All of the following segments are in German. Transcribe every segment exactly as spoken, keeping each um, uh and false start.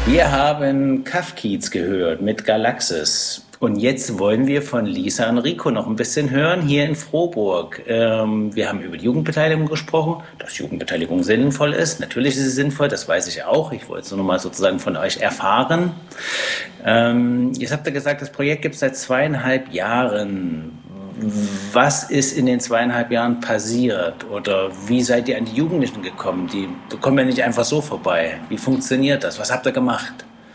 Wir haben Kafkiez gehört mit Galaxis. Und jetzt wollen wir von Lisa und Rico noch ein bisschen hören, hier in Frohburg. Ähm, wir haben über die Jugendbeteiligung gesprochen, dass Jugendbeteiligung sinnvoll ist. Natürlich ist sie sinnvoll, das weiß ich auch. Ich wollte es nur noch mal sozusagen von euch erfahren. Ähm, jetzt habt ihr gesagt, das Projekt gibt es seit zweieinhalb Jahren. Was ist in den zweieinhalb Jahren passiert? Oder wie seid ihr an die Jugendlichen gekommen? Die kommen ja nicht einfach so vorbei. Wie funktioniert das? Was habt ihr gemacht?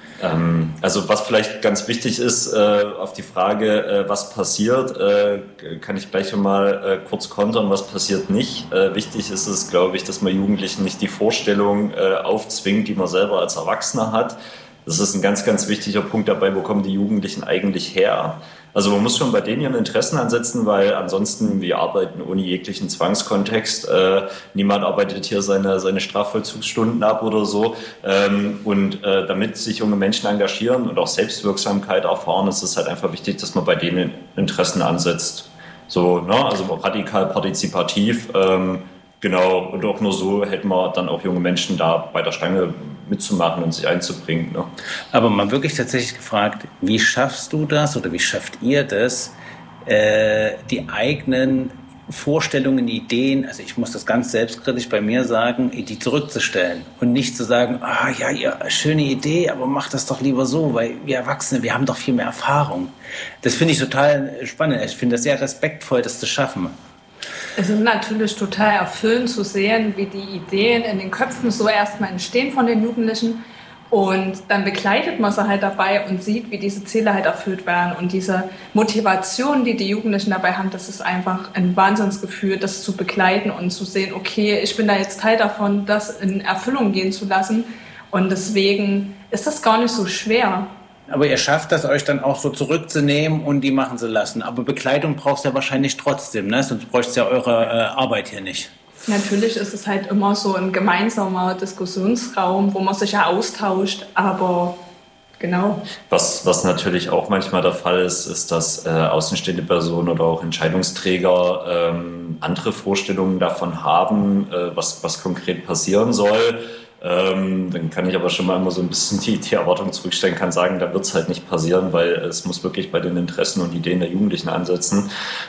Also was vielleicht ganz wichtig ist, äh, auf die Frage, äh, was passiert, äh, kann ich gleich schon mal äh, kurz kontern, was passiert nicht. Äh, wichtig ist es, glaube ich, dass man Jugendlichen nicht die Vorstellung äh, aufzwingt, die man selber als Erwachsener hat. Das ist ein ganz, ganz wichtiger Punkt dabei, wo kommen die Jugendlichen eigentlich her? Also man muss schon bei denen ihren Interessen ansetzen, weil ansonsten wir arbeiten ohne jeglichen Zwangskontext. Äh, niemand arbeitet hier seine, seine Strafvollzugsstunden ab oder so. Ähm, und äh, damit sich junge Menschen engagieren und auch Selbstwirksamkeit erfahren, ist es halt einfach wichtig, dass man bei denen Interessen ansetzt. So, ne? Also radikal partizipativ. Ähm, genau, und auch nur so hätten wir dann auch junge Menschen da bei der Stange mitzumachen und sich einzubringen. Ne? Aber mal wirklich tatsächlich gefragt, wie schaffst du das oder wie schafft ihr das, äh, die eigenen Vorstellungen, Ideen, also ich muss das ganz selbstkritisch bei mir sagen, die zurückzustellen und nicht zu sagen, ah ja, ja, schöne Idee, aber mach das doch lieber so, weil wir Erwachsene, wir haben doch viel mehr Erfahrung. Das finde ich total spannend. Ich finde das sehr respektvoll, das zu schaffen. Es ist natürlich total erfüllend zu sehen, wie die Ideen in den Köpfen so erstmal entstehen von den Jugendlichen und dann begleitet man sie halt dabei und sieht, wie diese Ziele halt erfüllt werden und diese Motivation, die die Jugendlichen dabei haben, das ist einfach ein Wahnsinnsgefühl, das zu begleiten und zu sehen, okay, ich bin da jetzt Teil davon, das in Erfüllung gehen zu lassen und deswegen ist das gar nicht so schwer. Aber ihr schafft das, euch dann auch so zurückzunehmen und die machen zu lassen. Aber Begleitung brauchst du ja wahrscheinlich trotzdem, ne? Sonst bräuchst du ja eure äh, Arbeit hier nicht. Natürlich ist es halt immer so ein gemeinsamer Diskussionsraum, wo man sich ja austauscht, aber genau. Was, was natürlich auch manchmal der Fall ist, ist, dass äh, außenstehende Personen oder auch Entscheidungsträger ähm, andere Vorstellungen davon haben, äh, was, was konkret passieren soll. Ähm, dann kann ich aber schon mal immer so ein bisschen die, die Erwartung zurückstellen, kann sagen, da wird es halt nicht passieren, weil es muss wirklich bei den Interessen und Ideen der Jugendlichen ansetzen.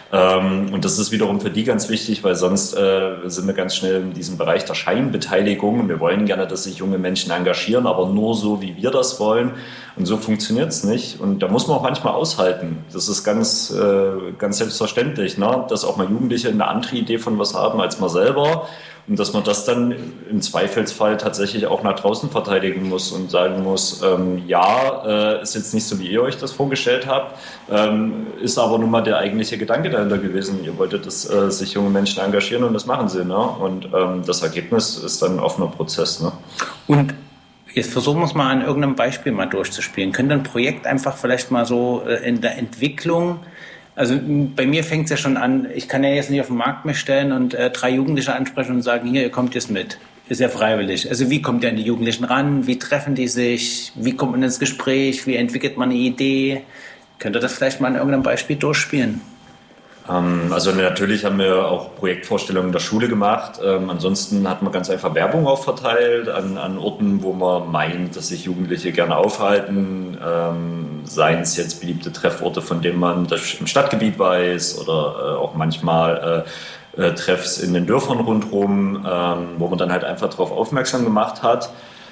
Ähm, und das ist wiederum für die ganz wichtig, weil sonst äh, sind wir ganz schnell in diesem Bereich der Scheinbeteiligung. Wir wollen gerne, dass sich junge Menschen engagieren, aber nur so, wie wir das wollen. Und so funktioniert es nicht. Und da muss man auch manchmal aushalten. Das ist ganz, äh, ganz selbstverständlich, ne? Dass auch mal Jugendliche eine andere Idee von was haben als man selber. Und dass man das dann im Zweifelsfall tatsächlich auch nach draußen verteidigen muss und sagen muss, ähm, ja, äh, ist jetzt nicht so, wie ihr euch das vorgestellt habt, ähm, ist aber nun mal der eigentliche Gedanke dahinter gewesen. Ihr wolltet, dass äh, sich junge Menschen engagieren und das machen sie. Ne? Und ähm, das Ergebnis ist dann ein offener Prozess. Ne? Und jetzt versuchen wir es mal an irgendeinem Beispiel mal durchzuspielen. Könnt ihr ein Projekt einfach vielleicht mal so äh, in der Entwicklung, also bei mir fängt es ja schon an, ich kann ja jetzt nicht auf den Markt mich stellen und äh, drei Jugendliche ansprechen und sagen, hier, ihr kommt jetzt mit. Ist ja freiwillig. Also wie kommt ihr an die Jugendlichen ran? Wie treffen die sich? Wie kommt man ins Gespräch? Wie entwickelt man eine Idee? Könnt ihr das vielleicht mal an irgendeinem Beispiel durchspielen? Also natürlich haben wir auch Projektvorstellungen der Schule gemacht. Ähm, ansonsten hat man ganz einfach Werbung auch verteilt an, an Orten, wo man meint, dass sich Jugendliche gerne aufhalten. Ähm, seien es jetzt beliebte Trefforte, von denen man das im Stadtgebiet weiß oder äh, auch manchmal äh, äh, Treffs in den Dörfern rundherum, ähm, wo man dann halt einfach darauf aufmerksam gemacht hat.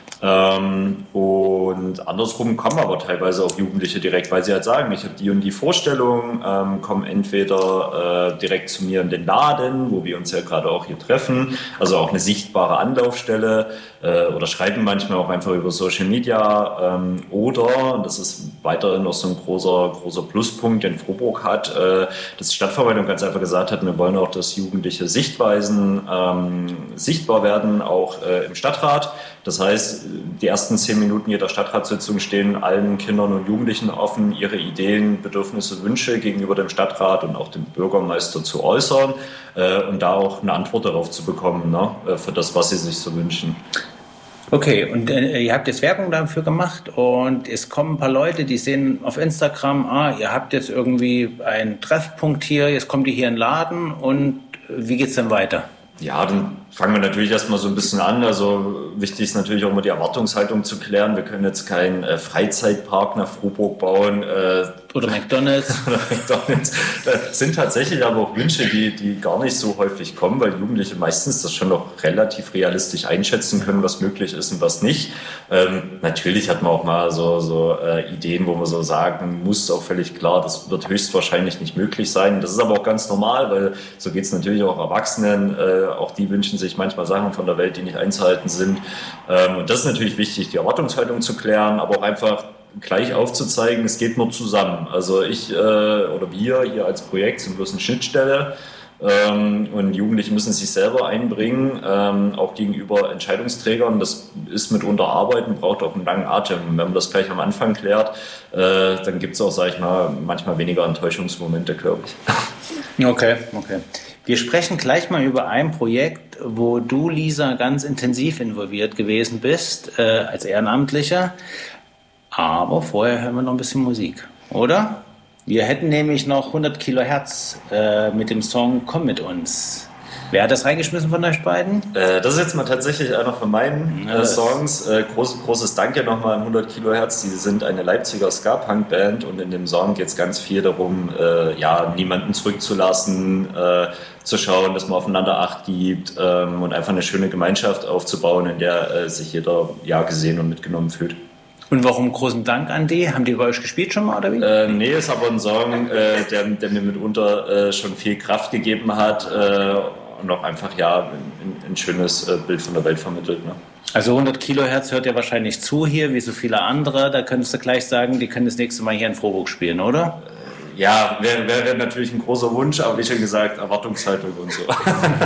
Ähm, und andersrum kommen aber teilweise auch Jugendliche direkt, weil sie halt sagen, ich habe die und die Vorstellung, ähm, kommen entweder äh, direkt zu mir in den Laden, wo wir uns ja gerade auch hier treffen, also auch eine sichtbare Anlaufstelle, äh, oder schreiben manchmal auch einfach über Social Media, ähm, oder, und das ist weiterhin noch so ein großer, großer Pluspunkt, den Frohburg hat, äh, dass die Stadtverwaltung ganz einfach gesagt hat, wir wollen auch, dass jugendliche Sichtweisen ähm, sichtbar werden, auch äh, im Stadtrat. Das heißt, die ersten zehn Minuten jeder Stadtratssitzung stehen allen Kindern und Jugendlichen offen, ihre Ideen, Bedürfnisse, Wünsche gegenüber dem Stadtrat und auch dem Bürgermeister zu äußern äh, und da auch eine Antwort darauf zu bekommen, ne, für das, was sie sich so wünschen. Okay, und äh, ihr habt jetzt Werbung dafür gemacht und es kommen ein paar Leute, die sehen auf Instagram, ah, ihr habt jetzt irgendwie einen Treffpunkt hier, jetzt kommt ihr hier in den Laden und wie geht's dann weiter? Ja, dann fangen wir natürlich erstmal so ein bisschen an. Also wichtig ist natürlich auch immer die Erwartungshaltung zu klären. Wir können jetzt keinen äh, Freizeitpark nach Frohburg bauen. Äh, oder McDonald's. oder McDonald's. Das sind tatsächlich aber auch Wünsche, die, die gar nicht so häufig kommen, weil Jugendliche meistens das schon noch relativ realistisch einschätzen können, was möglich ist und was nicht. Ähm, natürlich hat man auch mal so, so äh, Ideen, wo man so sagen muss, auch völlig klar, das wird höchstwahrscheinlich nicht möglich sein. Das ist aber auch ganz normal, weil so geht es natürlich auch Erwachsenen. Äh, auch die wünschen sich manchmal Sachen von der Welt, die nicht einzuhalten sind. Ähm, und das ist natürlich wichtig, die Erwartungshaltung zu klären, aber auch einfach gleich aufzuzeigen, es geht nur zusammen. Also ich äh, oder wir hier als Projekt sind bloß eine Schnittstelle ähm, und Jugendliche müssen sich selber einbringen, ähm, auch gegenüber Entscheidungsträgern. Das ist mitunter Arbeit und braucht auch einen langen Atem. Und wenn man das gleich am Anfang klärt, äh, dann gibt es auch, sage ich mal, manchmal weniger Enttäuschungsmomente, glaube ich. Okay, okay. Wir sprechen gleich mal über ein Projekt, wo du, Lisa, ganz intensiv involviert gewesen bist, äh, als Ehrenamtlicher. Aber vorher hören wir noch ein bisschen Musik, oder? Wir hätten nämlich noch hundert Kilohertz äh, mit dem Song Komm mit uns. Wer hat das reingeschmissen von euch beiden? Äh, das ist jetzt mal tatsächlich einer von meinen äh, Songs. Äh, groß, großes Danke nochmal an hundert Kilohertz. Die sind eine Leipziger Ska-Punk-Band und in dem Song geht es ganz viel darum, äh, ja, niemanden zurückzulassen, äh, zu schauen, dass man aufeinander Acht gibt ähm, und einfach eine schöne Gemeinschaft aufzubauen, in der äh, sich jeder ja, gesehen und mitgenommen fühlt. Und warum großen Dank an die? Haben die bei euch gespielt schon mal, oder wie? Äh, nee, ist aber ein Song, äh, der, der mir mitunter äh, schon viel Kraft gegeben hat äh, und auch einfach ja ein, ein schönes äh, Bild von der Welt vermittelt. Ne? Also hundert Kilohertz hört ja wahrscheinlich zu hier, wie so viele andere. Da könntest du gleich sagen, die können das nächste Mal hier in Frohburg spielen, oder? Ja, wäre wär natürlich ein großer Wunsch, aber wie schon gesagt, Erwartungshaltung und so.